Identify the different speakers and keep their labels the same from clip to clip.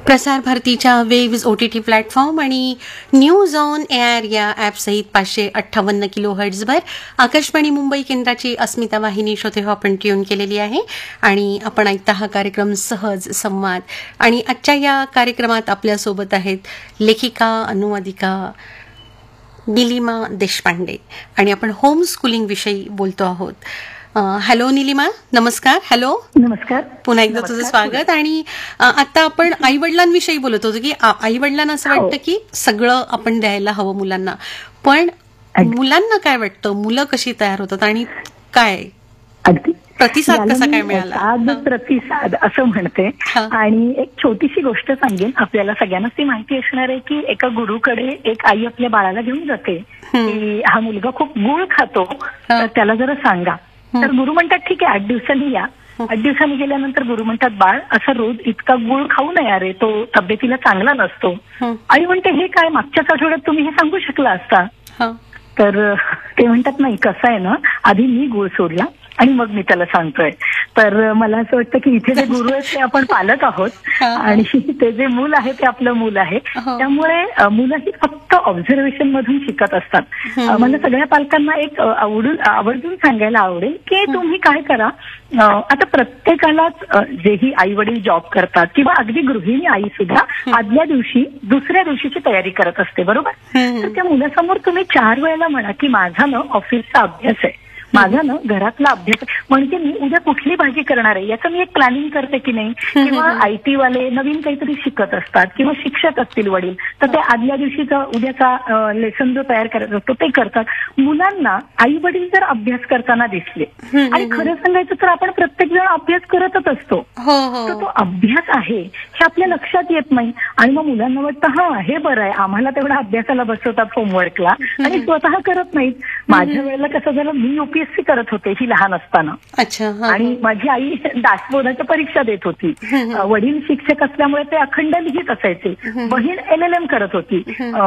Speaker 1: प्रसार भारतीच्या waves OTT platform आणि न्यूज ऑन एअर या ॲपसहित 558 किलोहर्ट्झवर आकाशवाणी मुंबई केंद्राची अस्मिता वाहिनी श्रोते हो आपण ट्यून केलेली आहे आणि आपण ऐकता हा कार्यक्रम सहज संवाद. आणि आजच्या या कार्यक्रमात आपल्यासोबत आहेत लेखिका अनुवादिका निलिमा देशपांडे आणि आपण होम स्कूलिंग विषयी बोलतो आहोत. हॅलो निलिमा, नमस्कार. हॅलो,
Speaker 2: नमस्कार.
Speaker 1: पुन्हा एकदा तुझं स्वागत. आणि आता आपण आई वडिलांविषयी बोलत होतो की आई वडिलांना असं वाटतं की सगळं आपण द्यायला हवं मुलांना, पण मुलांना काय वाटतं, मुलं कशी तयार होतात आणि काय
Speaker 2: अगदी
Speaker 1: प्रतिसाद कसा काय मिळाला?
Speaker 2: प्रतिसाद असं म्हणते. आणि एक छोटीशी गोष्ट सांगेन, आपल्याला सगळ्यांनाच ती माहिती असणार आहे की एका गुरुकडे एक आई आपल्या बाळाला घेऊन जाते की हा मुलगा खूप गुळ खातो, तर त्याला जरा सांगा. तर गुरु म्हणतात ठीक आहे, 8 दिवसांनी या. 8 दिवसांनी गेल्यानंतर गुरु म्हणतात बाळ असं रोज इतका गुळ खाऊ नये रे, तो तब्येतीला चांगला नसतो. आई म्हणते हे काय, मागच्याच आठवड्यात तुम्ही हे सांगू शकला असता. तर ते म्हणतात नाही, कसं आहे ना, आधी मी गुळ सोडला आणि मग मी त्याला सांगतोय. तर मला असं वाटतं की इथे जे गुरु आहेत ते आपण पालक आहोत आणि ते जे मूल आहे ते आपलं मूल आहे. त्यामुळे मुलं ही फक्त ऑब्झर्वेशन मधून शिकत असतात. मला सगळ्या पालकांना एक आवर्जून सांगायला आवडेल की तुम्ही काय करा, आता प्रत्येकालाच जेही आई वडील जॉब करतात किंवा अगदी गृहिणी आई सुद्धा आदल्या दिवशी दुसऱ्या दिवशीची तयारी करत असते, बरोबर. तर त्या मुलासमोर तुम्ही 4 वेळेला म्हणा की माझा ना ऑफिसचा अभ्यास आहे, माझा ना घरातला अभ्यास, म्हणजे मी उद्या कुठली भाजी करणार आहे याचं मी एक प्लॅनिंग करते की नाही. किंवा IT वाले नवीन काहीतरी शिकत असतात किंवा शिक्षक असतील वडील, तर ते आदल्या दिवशीचा उद्याचा लेसन जो तयार करत असतो ते करतात. मुलांना आई वडील जर अभ्यास करताना दिसले, आणि खरं सांगायचं तर आपण प्रत्येक जण अभ्यास करतच असतो, तर तो अभ्यास आहे हे आपल्या लक्षात येत नाही. आणि मग मुलांना वाटतं हा हे बरं आहे, आम्हाला तेवढा अभ्यासाला बसवतात होमवर्कला आणि स्वतः करत नाहीत. माझ्या वेळेला कसं झालं, मी UPSC करत होते ही लहान असताना. आणि माझी आई दासबोधाच्या परीक्षा देत होती. वडील शिक्षक असल्यामुळे ते अखंड लिहित असायचे. बहीण LLM करत होती.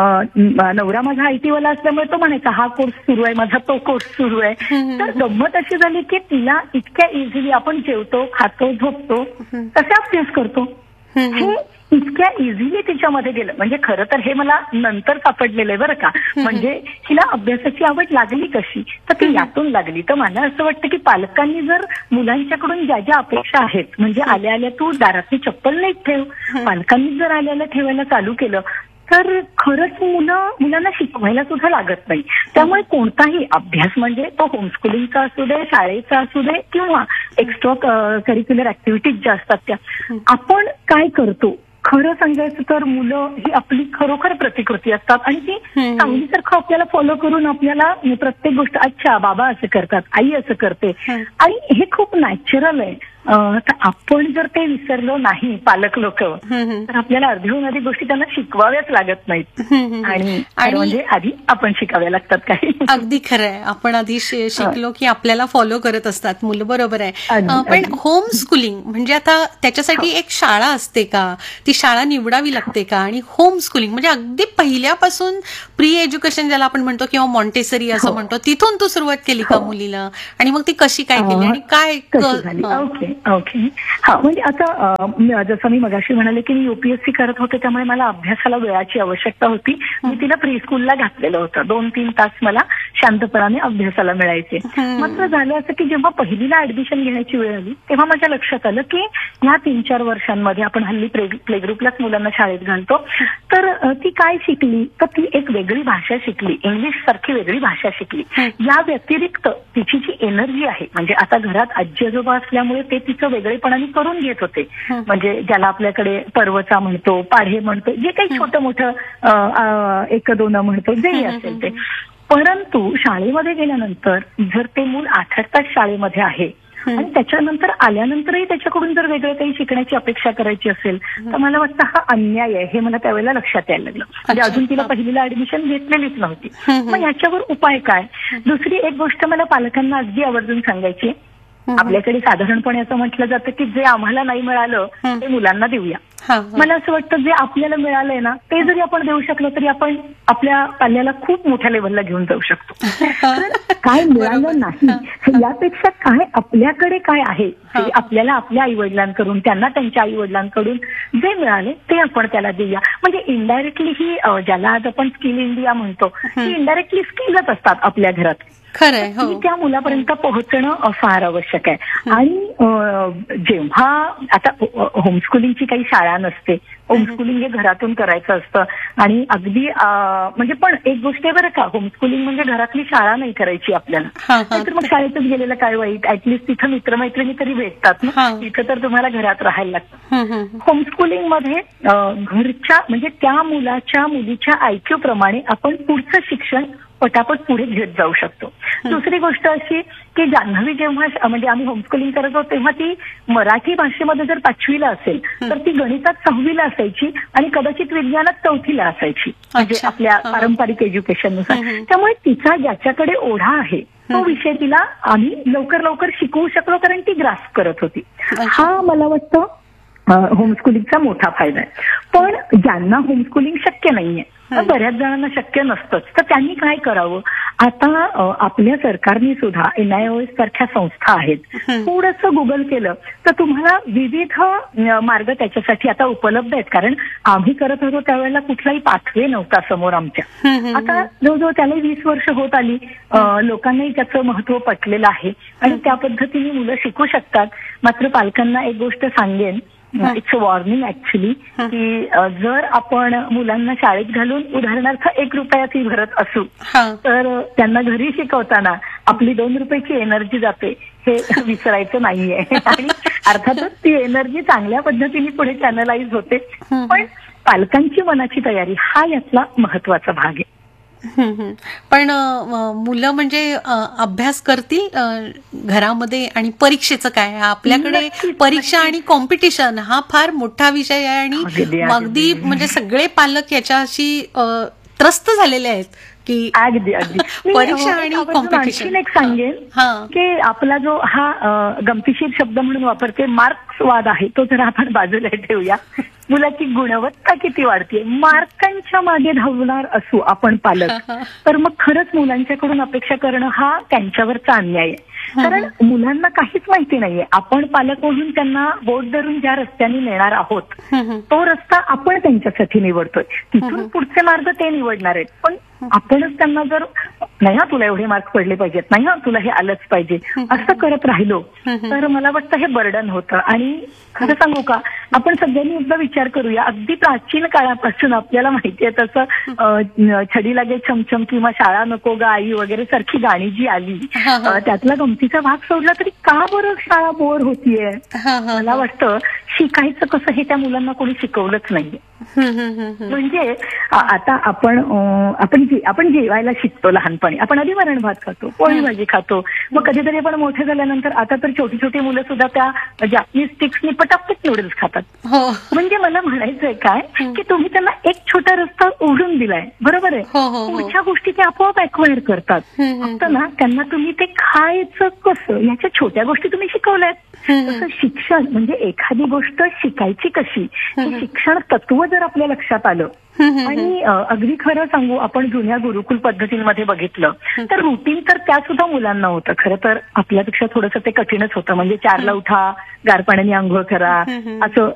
Speaker 2: नवरा माझा IT वाला असल्यामुळे तो म्हणायचा हा कोर्स सुरू आहे, माझा तो कोर्स सुरू आहे. तर गंमत अशी झाली की तिला इतक्या इझिली आपण जेवतो, खातो, झोपतो, तसे अभ्यास करतो, हे इतक्या इझिली तिच्यामध्ये गेलं. म्हणजे खरं तर हे मला नंतर सापडलेलं आहे बरं का. म्हणजे हिला अभ्यासाची आवड लागली कशी, तर ती यातून लागली. तर मला असं वाटतं की पालकांनी जर मुलांच्याकडून ज्या ज्या अपेक्षा आहेत, म्हणजे आल्या आल्या तू दारातली चप्पल नाही ठेव, पालकांनी जर आल्या ठेवायला चालू केलं तर खरंच मुलांना शिकवायला सुद्धा लागत नाही. त्यामुळे कोणताही अभ्यास, म्हणजे तो होमस्कूलिंगचा असू दे, शाळेचा असू दे किंवा एक्स्ट्रा करिक्युलर ऍक्टिव्हिटीज ज्या असतात त्या, आपण काय करतो, खरं सांगायचं तर मुलं ही आपली खरोखर प्रतिकृती असतात आणि ती चांगलीसारखं आपल्याला फॉलो करून आपल्याला प्रत्येक गोष्ट, अच्छा बाबा असं करतात, आई असं करते, आणि हे खूप नॅचरल आहे. तर आपण जर ते विसरलो नाही, पालक लोक, तर आपल्याला अर्ध्याहून अधिक गोष्टी त्यांना शिकवाव्याच लागत नाहीत. आणि म्हणजे आधी आपण शिकाव्या लागतात काही.
Speaker 1: अगदी खरं आहे, आपण आधी शिकलो की आपल्याला फॉलो करत असतात मुलं, बरोबर आहे. पण होम स्कूलिंग म्हणजे आता त्याच्यासाठी एक शाळा असते का, ती शाळा निवडावी लागते का? आणि होम स्कूलिंग म्हणजे अगदी पहिल्यापासून प्री एज्युकेशन ज्याला आपण म्हणतो किंवा मॉन्टेसरी असं म्हणतो, तिथून तू सुरुवात केली का मुलीला, आणि मग ती कशी काय केली आणि काय?
Speaker 2: ओके. हा, म्हणजे आता जसं मी मगाशी म्हणाले की मी UPSC करत होते, त्यामुळे मला अभ्यासाला वेळाची आवश्यकता होती. मी तिला प्री स्कूलला घातलेलं होतं. 2-3 तास मला शांतपणाने अभ्यासाला मिळायचे. मात्र झालं असं की जेव्हा पहिलीला ऍडमिशन घेण्याची वेळ आली तेव्हा माझ्या लक्षात आलं की ह्या 3-4 वर्षांमध्ये आपण हल्ली प्ले ग्रुपलाच मुलांना शाळेत घालतो, तर ती काय शिकली, तर ती एक वेगळी भाषा शिकली, इंग्लिश सारखी वेगळी भाषा शिकली. या व्यतिरिक्त तिची जी एनर्जी आहे, म्हणजे आता घरात आजी आजोबा असल्यामुळे ते तिचं वेगळेपणाने करून घेत होते. म्हणजे ज्याला आपल्याकडे पर्वचा म्हणतो, पाढे म्हणतो, जे काही छोटं मोठं 1-2 म्हणतो, जे असेल ते. परंतु शाळेमध्ये गेल्यानंतर जर ते मूल 8 तास शाळेमध्ये आहे आणि त्याच्यानंतर आल्यानंतरही त्याच्याकडून जर वेगळं काही शिकण्याची अपेक्षा करायची असेल, तर मला वाटतं हा अन्याय आहे, हे मला त्यावेळेला लक्षात यायला लागलं. म्हणजे अजून तिला पहिलीला ऍडमिशन घेतलेलीच नव्हती. मग याच्यावर उपाय काय? दुसरी एक गोष्ट मला पालकांना अगदी आवर्जून सांगायची, आपल्याकडे साधारणपणे असं म्हटलं जातं की जे आम्हाला नाही मिळालं ते मुलांना देऊया. मला असं वाटतं जे आपल्याला मिळालंय ना ते जरी आपण देऊ शकलो तरी आपण आपल्या पाल्याला खूप मोठ्या लेव्हलला घेऊन जाऊ शकतो. तर काय मिळालं नाही यापेक्षा काय आपल्याकडे काय आहे ते आपल्याला आपल्या आई वडिलांकडून त्यांना त्यांच्या आई वडिलांकडून जे मिळाले ते आपण त्याला देऊया. म्हणजे इनडायरेक्टली ही ज्याला आज आपण स्किल इंडिया म्हणतो ती इनडायरेक्टली स्किलच असतात आपल्या घरात.
Speaker 1: खरंय.
Speaker 2: त्या मुलापर्यंत पोहोचणं फार आवश्यक आहे. आणि जेव्हा आता होमस्कुलिंगची काही शाळा नसते, होमस्कुलिंग हे घरातून करायचं असतं आणि अगदी म्हणजे पण एक गोष्ट आहे बरं का, होमस्कुलिंग म्हणजे घरातली शाळा नाही करायची आपल्याला, तर मग शाळेतच गेलेलं काय वाईट, ऍटलिस्ट तिथं मित्रमैत्रिणी तरी भेटतात ना, तिथं तर तुम्हाला घरात राहायला लागतं. होमस्कुलिंग मध्ये घरच्या म्हणजे त्या मुलाच्या मुलीच्या आयक्यू प्रमाणे आपण पुढचं शिक्षण पटापट पुढे घेत जाऊ शकतो. दुसरी गोष्ट अशी की जान्हवी जेव्हा म्हणजे आम्ही होमस्कुलिंग करत होतो तेव्हा ती मराठी भाषेमध्ये जर 5वीला असेल तर ती गणितात 6वीला असायची आणि कदाचित विज्ञानात 4थीला असायची, म्हणजे आपल्या पारंपरिक एज्युकेशननुसार. त्यामुळे तिचा ज्याच्याकडे ओढा आहे तो विषय तिला आम्ही लवकर शिकवू शकलो कारण ती ग्रास्प करत होती. हा मला वाटतं होमस्कुलिंगचा मोठा फायदा आहे. पण ज्यांना होमस्कुलिंग शक्य नाहीये, बऱ्याच जणांना शक्य नसतंच, तर त्यांनी काय करावं. आता आपल्या सरकारने सुद्धा NIOS सारख्या संस्था आहेत, थोडंसं गुगल केलं तर तुम्हाला विविध मार्ग त्याच्यासाठी आता उपलब्ध आहेत. कारण आम्ही करत होतो त्यावेळेला कुठलाही पाथवे नव्हता समोर आमच्या. आता जवळजवळ त्याला 20 वर्ष होत आली, लोकांनाही त्याचं महत्व पटलेलं आहे आणि त्या पद्धतीने मुलं शिकू शकतात. मात्र पालकांना एक गोष्ट सांगेन, इट्स अ वॉर्निंग ऍक्च्युली, की जर आपण मुलांना शाळेत घालून उदाहरणार्थ 1 रुपया फी भरत असू तर त्यांना घरी शिकवताना आपली 2 रुपयाची एनर्जी जाते हे विसरायचं नाहीये. आणि अर्थातच ती एनर्जी चांगल्या पद्धतीने पुढे चॅनलाइज होते, पण पालकांची मनाची तयारी हा यातला महत्वाचा भाग आहे.
Speaker 1: पण मुलं म्हणजे अभ्यास करतील घरामध्ये आणि परीक्षेचं काय, आपल्याकडे परीक्षा आणि कॉम्पिटिशन हा फार मोठा विषय आहे आणि अगदी म्हणजे सगळे पालक याच्याशी त्रस्त झालेले आहेत की
Speaker 2: अगदी
Speaker 1: परीक्षा आणि कॉम्पिटिशन.
Speaker 2: एक सांगेन की आपला जो हा गमतीशीर शब्द म्हणून वापरते मार्क्सवाद आहे तो जर आपण बाजूला ठेवूया. मुलाची गुणवत्ता किती वाढते, मार्कांच्या मागे धावणार असू आपण पालक, तर मग खरंच मुलांच्याकडून अपेक्षा करणं हा त्यांच्यावरचा अन्याय आहे. कारण मुलांना काहीच माहिती नाहीये. आपण पालक म्हणून त्यांना बोट धरून ज्या रस्त्याने नेणार आहोत तो रस्ता आपण त्यांच्यासाठी निवडतोय, तिथून पुढचे मार्ग ते निवडणार आहेत. पण आपणच त्यांना जर नाही हा तुला एवढे मार्क्स पडले पाहिजेत, नाही हा तुला हे आलंच पाहिजे असं करत राहिलो तर मला वाटतं हे बर्डन होतं. आणि खरं सांगू का, आपण सगळ्यांनी एकदा विचार करूया, अगदी प्राचीन काळापासून आपल्याला माहितीये तसं छडी लागे छमछम किंवा शाळा नको गा आई वगैरे सारखी गाणी जी आली त्यातला गमतीचा भाग सोडला तरी का बरं शाळा बोर होतीये. मला वाटतं शिकायचं कसं हे त्या मुलांना कोणी शिकवलंच नाहीये. म्हणजे आता आपण जेवायला शिकतो लहानपणी, आपण आधी वरण भात खातो, पोळी भाजी खातो, मग कधीतरी आपण मोठे झाल्यानंतर आता तर छोटी छोटी मुलं सुद्धा त्या जापनीज स्टिक्सनी पटापट नूडल्स खातात. म्हणजे मला म्हणायचंय काय की तुम्ही त्यांना एक छोटा रस्ता उघडून दिलाय, बरोबर आहे, पुढच्या गोष्टी ते आपोआप ऍक्वायर करतात. फक्त ना त्यांना तुम्ही ते खायचं कसं याच्या छोट्या गोष्टी तुम्ही शिकवल्यात. तसं शिक्षण म्हणजे एखादी गोष्ट शिकायची कशी हे शिक्षण तत्व जर आपल्या लक्षात आलं. आणि अगदी खरं सांगू, आपण जुन्या गुरुकुल पद्धतींमध्ये बघितलं तर रुटीन तर त्या सुद्धा मुलांना होतं. खरं तर आपल्यापेक्षा थोडंसं ते कठीणच होतं. म्हणजे 4ला उठा, गार पाण्याने आंघोळ करा, असं